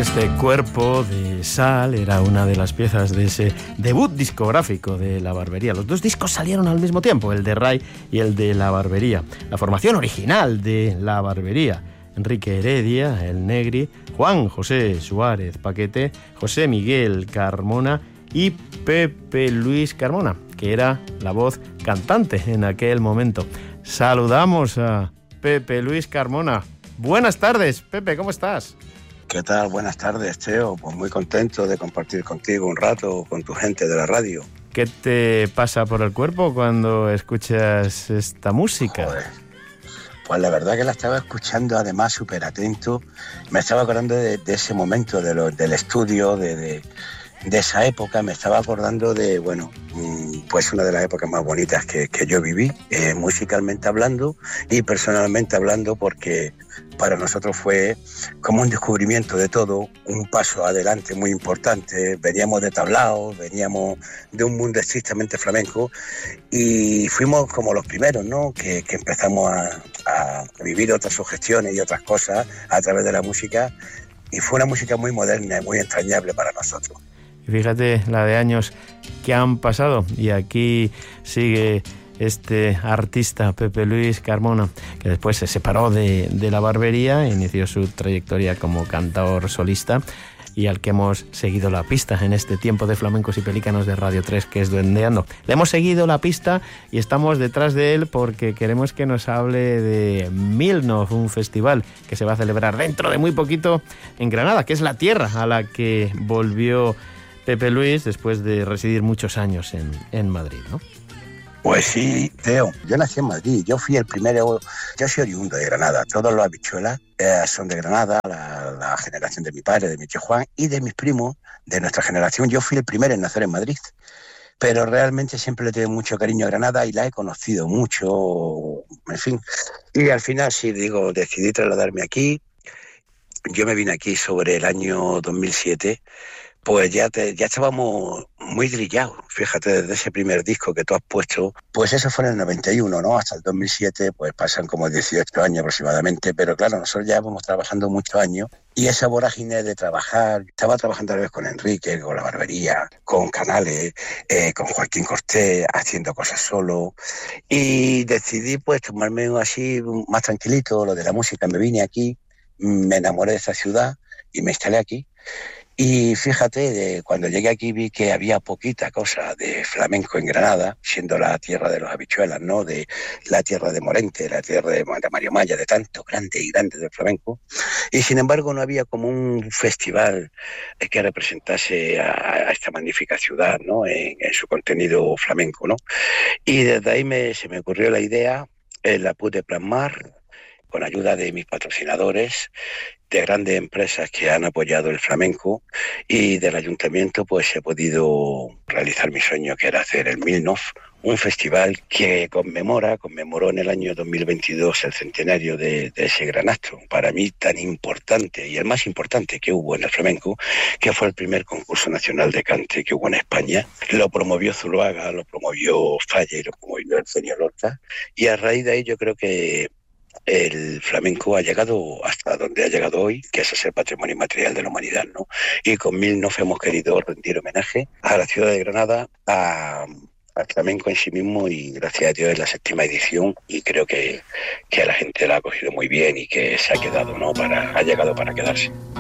Este Cuerpo de Sal era una de las piezas de ese debut discográfico de La Barbería. Los dos discos salieron al mismo tiempo, el de Ray y el de La Barbería. La formación original de La Barbería: Enrique Heredia, el Negri, Juan José Suárez Paquete, José Miguel Carmona y Pepe Luis Carmona, que era la voz cantante en aquel momento. Saludamos a Pepe Luis Carmona. Buenas tardes, Pepe, ¿cómo estás? ¿Qué tal? Buenas tardes, Teo. Pues muy contento de compartir contigo un rato con tu gente de la radio. ¿Qué te pasa por el cuerpo cuando escuchas esta música? Joder. Pues la verdad que la estaba escuchando, además súper atento. Me estaba acordando de ese momento del estudio, de esa época. Me estaba acordando de, bueno, pues una de las épocas más bonitas que yo viví, musicalmente hablando y personalmente hablando, porque para nosotros fue como un descubrimiento de todo, un paso adelante muy importante. Veníamos de tablaos, veníamos de un mundo estrictamente flamenco y fuimos como los primeros, ¿no? Que empezamos a vivir otras sugestiones y otras cosas a través de la música, y fue una música muy moderna y muy entrañable para nosotros. Fíjate la de años que han pasado y aquí sigue este artista, Pepe Luis Carmona, que después se separó de La Barbería, inició su trayectoria como cantador solista y al que hemos seguido la pista en este tiempo de flamencos y pelícanos de Radio 3, que es Duendeando. Le hemos seguido la pista y estamos detrás de él porque queremos que nos hable de Milnov, un festival que se va a celebrar dentro de muy poquito en Granada, que es la tierra a la que volvió Pepe Luis después de residir muchos años en Madrid, ¿no? Pues sí, Teo. Yo nací en Madrid. Yo fui el primero. Yo soy oriundo de Granada. Todos los habichuelas son de Granada. La generación de mi padre, de mi tío Juan y de mis primos de nuestra generación. Yo fui el primero en nacer en Madrid. Pero realmente siempre le tengo mucho cariño a Granada y la he conocido mucho. En fin. Y al final, sí, digo, decidí trasladarme aquí. Yo me vine aquí sobre el año 2007. Pues ya estábamos muy drillados, fíjate, desde ese primer disco que tú has puesto, pues eso fue en el 91, ¿no? Hasta el 2007, pues pasan como 18 años aproximadamente, pero claro, nosotros ya vamos trabajando muchos años y esa vorágine de trabajar, estaba trabajando a la vez con Enrique, con La Barbería, con Canales, con Joaquín Cortés, haciendo cosas solo, y decidí pues tomarme así más tranquilito, lo de la música. Me vine aquí, me enamoré de esta ciudad y me instalé aquí. Y fíjate, cuando llegué aquí vi que había poquita cosa de flamenco en Granada, siendo la tierra de los habichuelas, ¿no? De la tierra de Morente, la tierra de Mario Maya, de tanto grande del flamenco. Y sin embargo no había como un festival que representase a esta magnífica ciudad, ¿no? En su contenido flamenco, ¿no? Y desde ahí se me ocurrió la idea, la pude plasmar con ayuda de mis patrocinadores, de grandes empresas que han apoyado el flamenco, y del ayuntamiento pues he podido realizar mi sueño, que era hacer el Milnov, un festival que conmemoró en el año 2022 el centenario de ese gran acto, para mí tan importante y el más importante que hubo en el flamenco, que fue el primer concurso nacional de cante que hubo en España. Lo promovió Zuluaga, lo promovió Falla y lo promovió Eugenio Lorca, y a raíz de ahí yo creo que el flamenco ha llegado hasta donde ha llegado hoy, que es a ser patrimonio inmaterial de la humanidad, ¿no? Y con Milnov hemos querido rendir homenaje a la ciudad de Granada, al flamenco en sí mismo, y gracias a Dios es la 7ª edición y creo que la gente la ha cogido muy bien y que se ha quedado, ¿no? Ha llegado para quedarse.